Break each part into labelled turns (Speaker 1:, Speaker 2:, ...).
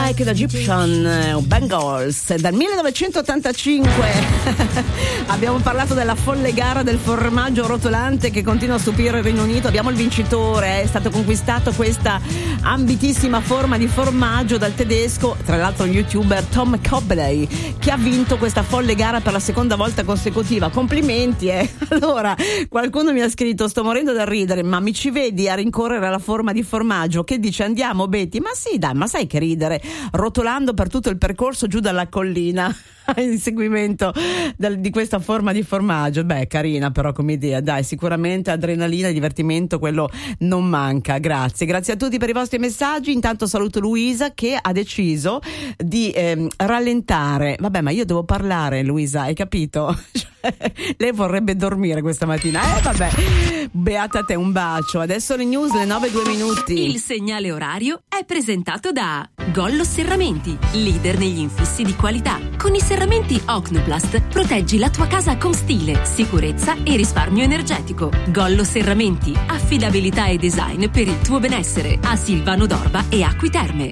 Speaker 1: Like the Egyptian Bengals dal 1985. Abbiamo parlato della folle gara del formaggio rotolante che continua a stupire il Regno Unito. Abbiamo il vincitore, è stato conquistato questa ambitissima forma di formaggio dal tedesco, tra l'altro il youtuber Tom Cobley, che ha vinto questa folle gara per la seconda volta consecutiva. Complimenti, Allora, qualcuno mi ha scritto: sto morendo da ridere, ma mi ci vedi a rincorrere la forma di formaggio? Che dice, andiamo Betty? Ma sì, dai, ma sai che ridere, rotolando per tutto il percorso giù dalla collina in seguimento di questa forma di formaggio. Beh, carina però come idea, dai, sicuramente adrenalina e divertimento quello non manca. Grazie a tutti per i vostri messaggi. Intanto saluto Luisa che ha deciso di rallentare. Vabbè, ma io devo parlare, Luisa, hai capito? Lei vorrebbe dormire questa mattina. Vabbè, beata te, un bacio. Adesso le news, le 9:02.
Speaker 2: Il segnale orario è presentato da Gollo Serramenti, leader negli infissi di qualità. Con i serramenti Ocnoplast proteggi la tua casa con stile, sicurezza e risparmio energetico. Gollo Serramenti, affidabilità e design per il tuo benessere. A Silvano d'Orba e Acqui Terme.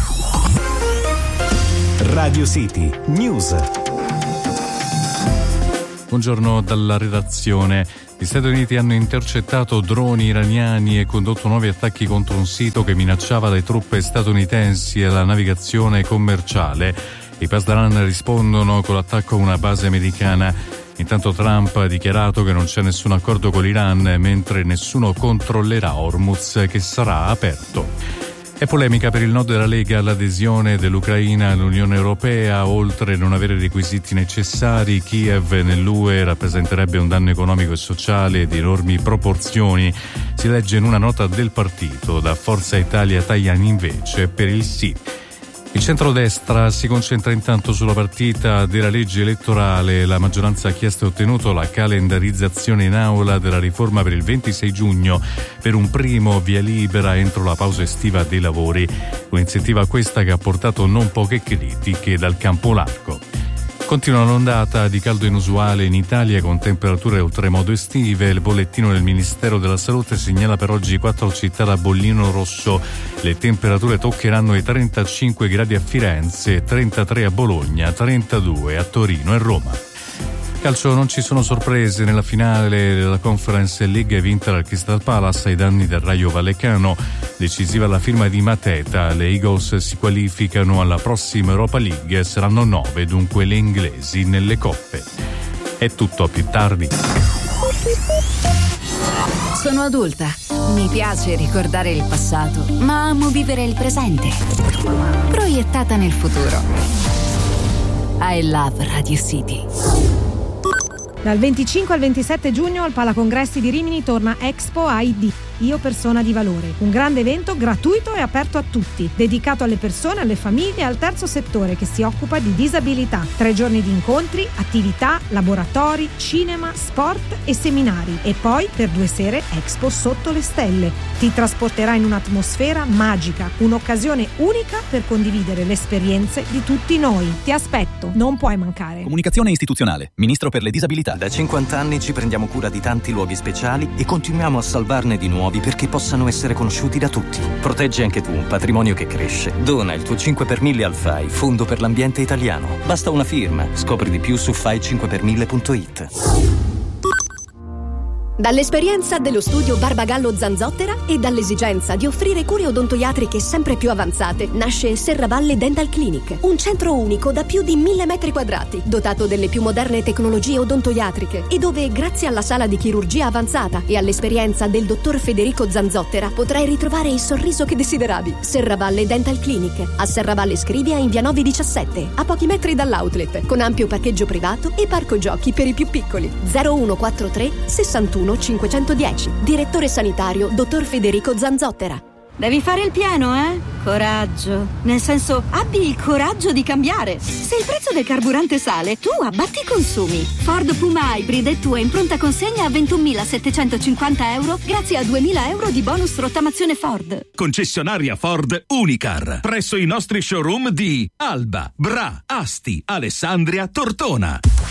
Speaker 3: Radio City News.
Speaker 4: Buongiorno dalla redazione. Gli Stati Uniti hanno intercettato droni iraniani e condotto nuovi attacchi contro un sito che minacciava le truppe statunitensi e la navigazione commerciale. I Pasdaran rispondono con l'attacco a una base americana. Intanto Trump ha dichiarato che non c'è nessun accordo con l'Iran, mentre nessuno controllerà Hormuz, che sarà aperto. È polemica per il no della Lega all'adesione dell'Ucraina all'Unione Europea. Oltre a non avere i requisiti necessari, Kiev nell'UE rappresenterebbe un danno economico e sociale di enormi proporzioni. Si legge in una nota del partito. Da Forza Italia Tajani invece per il sì. Il centrodestra si concentra intanto sulla partita della legge elettorale. La maggioranza ha chiesto e ottenuto la calendarizzazione in aula della riforma per il 26 giugno per un primo via libera entro la pausa estiva dei lavori. Un'iniziativa questa che ha portato non poche critiche dal campo largo. Continua l'ondata di caldo inusuale in Italia con temperature oltremodo estive. Il bollettino del Ministero della Salute segnala per oggi 4 città da bollino rosso. Le temperature toccheranno i 35 gradi a Firenze, 33 a Bologna, 32 a Torino e Roma. Calcio, non ci sono sorprese nella finale della Conference League vinta dal Crystal Palace ai danni del Rayo Vallecano. Decisiva la firma di Mateta, le Eagles si qualificano alla prossima Europa League, saranno 9 dunque le inglesi nelle coppe. È tutto, a più tardi.
Speaker 2: Sono adulta, mi piace ricordare il passato, ma amo vivere il presente, proiettata nel futuro. I love Radio City.
Speaker 5: Dal 25 al 27 giugno al Palacongressi di Rimini torna Expo ID, Io Persona di Valore, un grande evento gratuito e aperto a tutti, dedicato alle persone, alle famiglie e al terzo settore che si occupa di disabilità. 3 giorni di incontri, attività, laboratori, cinema, sport e seminari. E poi, per 2 sere, Expo sotto le stelle. Ti trasporterà in un'atmosfera magica, un'occasione unica per condividere le esperienze di tutti noi. Ti aspetto, non puoi mancare.
Speaker 6: Comunicazione istituzionale, Ministro per le disabilità.
Speaker 7: Da 50 anni ci prendiamo cura di tanti luoghi speciali e continuiamo a salvarne di nuovi perché possano essere conosciuti da tutti. Proteggi anche tu un patrimonio che cresce. Dona il tuo 5 per 1000 al FAI, Fondo per l'Ambiente Italiano. Basta una firma. Scopri di più su fai5per1000.it.
Speaker 8: Dall'esperienza dello studio Barbagallo Zanzottera e dall'esigenza di offrire cure odontoiatriche sempre più avanzate, nasce Serravalle Dental Clinic, un centro unico da più di 1000 metri quadrati, dotato delle più moderne tecnologie odontoiatriche e dove, grazie alla sala di chirurgia avanzata e all'esperienza del dottor Federico Zanzottera, potrai ritrovare il sorriso che desideravi. Serravalle Dental Clinic, a Serravalle Scrivia in via 917, a pochi metri dall'outlet, con ampio parcheggio privato e parco giochi per i più piccoli. 0143 61 510. Direttore sanitario dottor Federico Zanzottera.
Speaker 9: Devi fare il pieno, Coraggio. Nel senso, abbi il coraggio di cambiare. Se il prezzo del carburante sale, tu abbatti i consumi. Ford Puma Hybrid è tua in pronta consegna a 21.750 euro grazie a 2.000 euro di bonus rottamazione Ford.
Speaker 10: Concessionaria Ford Unicar. Presso i nostri showroom di Alba, Bra, Asti, Alessandria, Tortona.